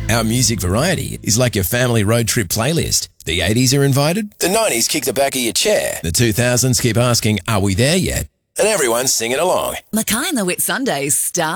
Our music variety is like your family road trip playlist. The 80s are invited, the 90s kick the back of your chair, the 2000s keep asking, are we there yet? And everyone's singing along. Mackay and the Whitsundays start